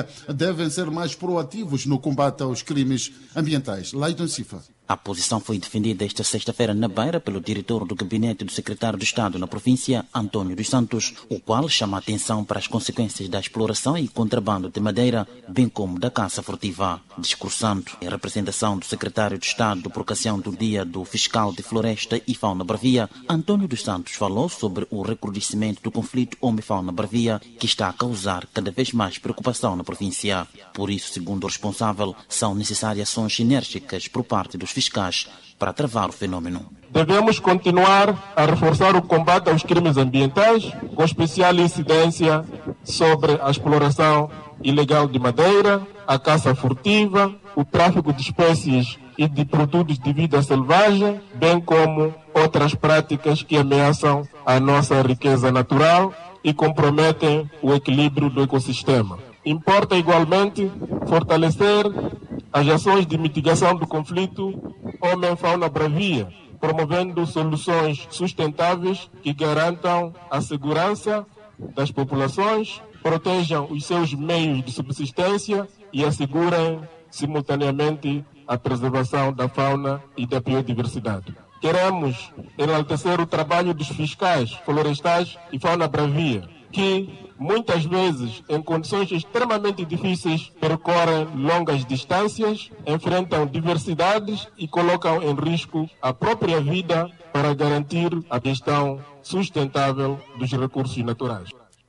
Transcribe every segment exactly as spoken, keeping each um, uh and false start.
devem ser mais proativos no combate aos crimes ambientais. Leiton Cifa. A posição foi defendida esta sexta-feira na Beira pelo diretor do gabinete do secretário de Estado na província, António dos Santos, o qual chama a atenção para as consequências da exploração e contrabando de madeira, bem como da caça furtiva. Discursando em representação do secretário de Estado por ocasião do Dia do Fiscal de Floresta e Fauna Bravia, António dos Santos falou sobre o recrudescimento do conflito homem-fauna bravia, que está a causar cada vez mais preocupação na província. Por isso, segundo o responsável, são necessárias ações enérgicas por parte dos fiscais para travar o fenômeno. Devemos continuar a reforçar o combate aos crimes ambientais, com especial incidência sobre a exploração ilegal de madeira, a caça furtiva, o tráfico de espécies e de produtos de vida selvagem, bem como outras práticas que ameaçam a nossa riqueza natural e comprometem o equilíbrio do ecossistema. Importa igualmente fortalecer as ações de mitigação do conflito homem-fauna bravia, promovendo soluções sustentáveis que garantam a segurança das populações, protejam os seus meios de subsistência e assegurem simultaneamente a preservação da fauna e da biodiversidade. Queremos enaltecer o trabalho dos fiscais florestais e fauna bravia, que muitas vezes, em condições extremamente difíceis, percorrem longas distâncias, enfrentam diversidades e colocam em risco a própria vida para garantir a gestão sustentável dos recursos naturais.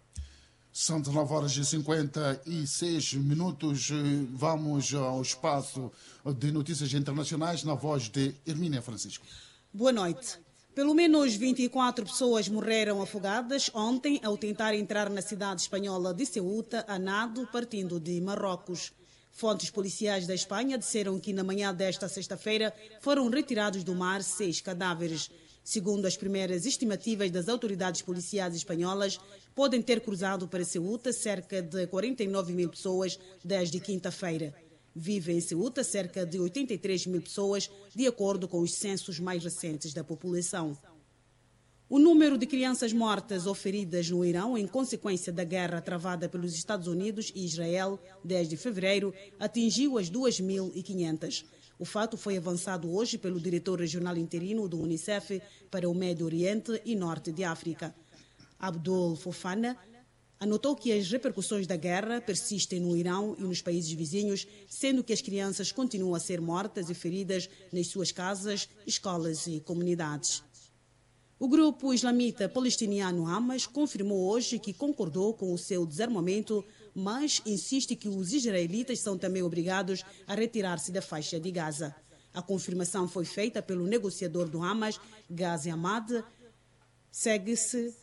São dezenove horas e cinquenta e seis minutos. Vamos ao espaço de notícias internacionais na voz de Hermínia Francisco. Boa noite. Pelo menos vinte e quatro pessoas morreram afogadas ontem ao tentar entrar na cidade espanhola de Ceuta a nado, partindo de Marrocos. Fontes policiais da Espanha disseram que na manhã desta sexta-feira foram retirados do mar seis cadáveres. Segundo as primeiras estimativas das autoridades policiais espanholas, podem ter cruzado para Ceuta cerca de quarenta e nove mil pessoas desde quinta-feira. Vivem em Ceuta cerca de oitenta e três mil pessoas, de acordo com os censos mais recentes da população. O número de crianças mortas ou feridas no Irão em consequência da guerra travada pelos Estados Unidos e Israel desde fevereiro atingiu as duas mil e quinhentas. O fato foi avançado hoje pelo diretor regional interino do Unicef para o Médio Oriente e Norte de África. Abdul Fofana anotou que as repercussões da guerra persistem no Irão e nos países vizinhos, sendo que as crianças continuam a ser mortas e feridas nas suas casas, escolas e comunidades. O grupo islamita palestiniano Hamas confirmou hoje que concordou com o seu desarmamento, mas insiste que os israelitas são também obrigados a retirar-se da faixa de Gaza. A confirmação foi feita pelo negociador do Hamas, Ghazi Hamad. Segue-se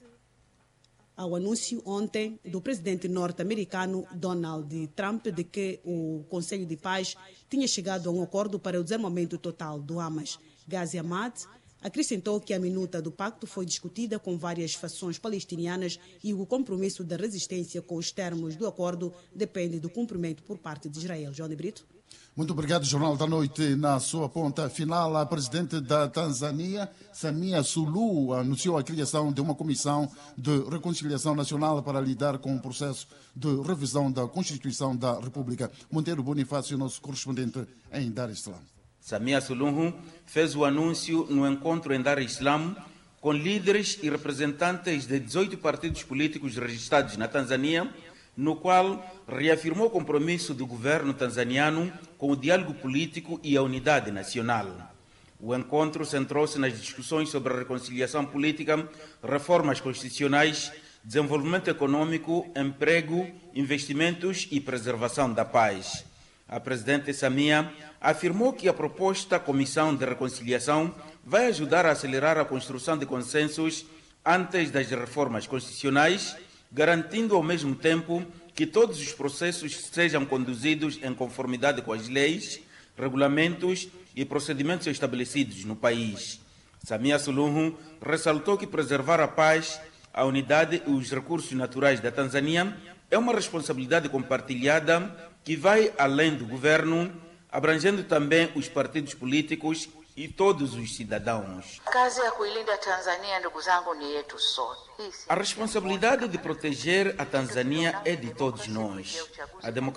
ao anúncio ontem do presidente norte-americano Donald Trump de que o Conselho de Paz tinha chegado a um acordo para o desarmamento total do Hamas. Ghazi Hamad acrescentou que a minuta do pacto foi discutida com várias fações palestinianas e o compromisso da resistência com os termos do acordo depende do cumprimento por parte de Israel. João de Brito. Muito obrigado, Jornal da Noite. Na sua ponta final, a presidente da Tanzânia, Samia Suluhu, anunciou a criação de uma comissão de reconciliação nacional para lidar com o processo de revisão da Constituição da República. Monteiro Bonifácio, nosso correspondente em Dar es Salaam. Samia Suluhu fez o anúncio no encontro em Dar es Salaam com líderes e representantes de dezoito partidos políticos registrados na Tanzânia, no qual reafirmou o compromisso do governo tanzaniano com o diálogo político e a unidade nacional. O encontro centrou-se nas discussões sobre a reconciliação política, reformas constitucionais, desenvolvimento econômico, emprego, investimentos e preservação da paz. A presidente Samia afirmou que a proposta Comissão de Reconciliação vai ajudar a acelerar a construção de consensos antes das reformas constitucionais, garantindo ao mesmo tempo que todos os processos sejam conduzidos em conformidade com as leis, regulamentos e procedimentos estabelecidos no país. Samia Suluhu ressaltou que preservar a paz, a unidade e os recursos naturais da Tanzânia é uma responsabilidade compartilhada que vai além do governo, abrangendo também os partidos políticos e todos os cidadãos. A responsabilidade de proteger a Tanzânia é de todos nós. A democracia